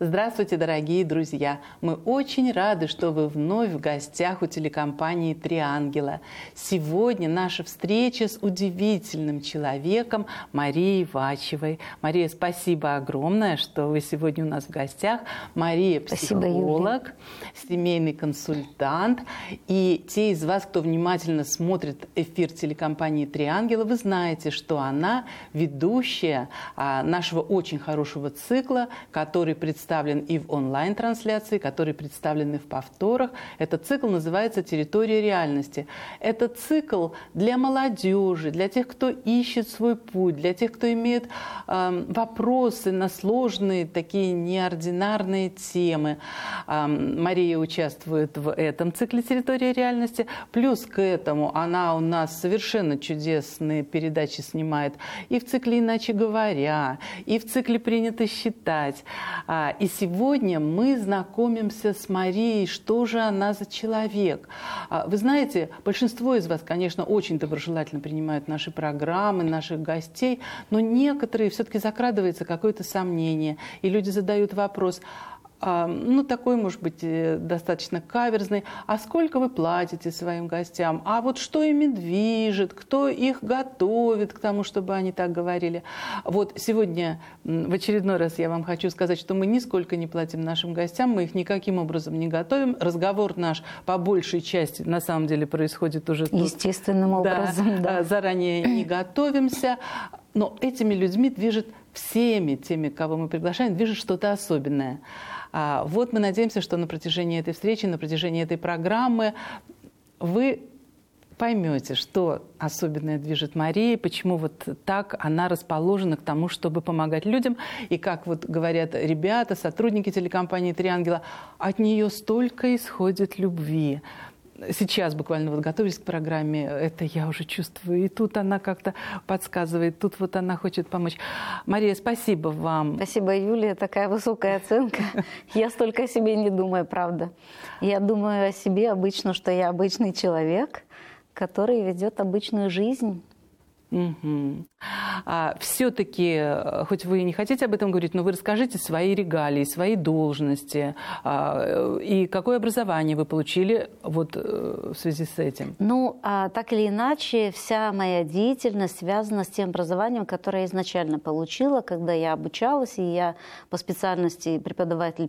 Здравствуйте, дорогие друзья! Мы очень рады, что вы вновь в гостях у телекомпании «Три ангела». Сегодня наша встреча с удивительным человеком Марией Вачевой. Мария, спасибо огромное, что вы сегодня у нас в гостях. Мария – психолог, семейный консультант. И те из вас, кто внимательно смотрит эфир телекомпании «Три ангела», вы знаете, что она ведущая нашего очень хорошего цикла, который представлен и в онлайн-трансляции, который представлен и в повторах. Этот цикл называется «Территория реальности». Это цикл для молодежи, для тех, кто ищет свой путь, для тех, кто имеет вопросы на сложные, такие неординарные темы. Мария участвует в этом цикле «Территория реальности». Плюс к этому она у нас совершенно чудесные передачи снимает и в цикле «Иначе говоря», и в цикле «Принято считать». И сегодня мы знакомимся с Марией, что же она за человек. Вы знаете, большинство из вас, конечно, очень доброжелательно принимают наши программы, наших гостей, но некоторые все-таки закрадывается какое-то сомнение, и люди задают вопрос, такой, может быть, достаточно каверзный. А сколько вы платите своим гостям? А вот что ими движет? Кто их готовит к тому, чтобы они так говорили? Вот сегодня в очередной раз я вам хочу сказать, что мы нисколько не платим нашим гостям, мы их никаким образом не готовим. Разговор наш по большей части на самом деле происходит уже тут. Естественным образом. Да. Заранее не готовимся. Но этими людьми движет всеми теми, кого мы приглашаем, движет что-то особенное. Вот мы надеемся, что на протяжении этой встречи, на протяжении этой программы вы поймете, что особенное движет Марией, почему вот так она расположена к тому, чтобы помогать людям. И как вот говорят ребята, сотрудники телекомпании «Три ангела», от нее столько исходит любви. Сейчас буквально вот готовясь к программе, это я уже чувствую. И тут она как-то подсказывает, тут вот она хочет помочь. Мария, спасибо вам. Спасибо, Юлия. Такая высокая оценка. Я столько о себе не думаю, правда. Я думаю о себе обычно, что я обычный человек, который ведет обычную жизнь. Угу. Все-таки, хоть вы и не хотите об этом говорить, но вы расскажите свои регалии, свои должности и какое образование вы получили вот в связи с этим. Так или иначе, вся моя деятельность связана с тем образованием, которое я изначально получила, когда я обучалась, и я по специальности преподаватель